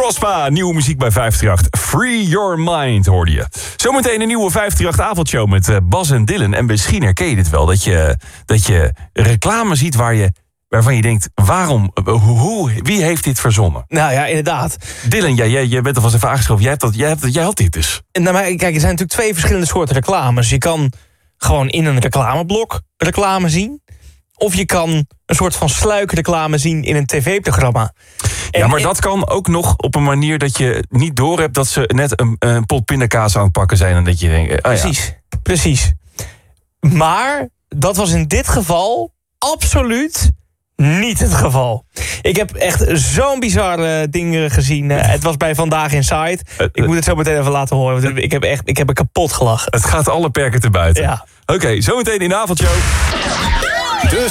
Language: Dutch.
Prospa, nieuwe muziek bij 538. Free Your Mind, hoorde je. Zometeen een nieuwe 538-avondshow met Bas en Dylan. En misschien herken je dit wel, dat je reclame ziet waarvan je denkt, waarom, wie heeft dit verzonnen? Nou ja, inderdaad. Dylan, jij bent alvast even aangeschoven. Jij had dit dus. Nou, maar kijk, er zijn natuurlijk 2 verschillende soorten reclames. Je kan gewoon in een reclameblok reclame zien. Of je kan een soort van sluikreclame zien in een tv-programma. Ja, maar dat kan ook nog op een manier dat je niet doorhebt dat ze net een pot pindakaas aan het pakken zijn. En dat je denkt, Precies. Maar dat was in dit geval absoluut niet het geval. Ik heb echt zo'n bizarre dingen gezien. Het was bij Vandaag Inside. Ik moet het zo meteen even laten horen. Want ik heb er kapot gelachen. Het gaat alle perken te buiten. Ja. Oké, zometeen in de avondshow.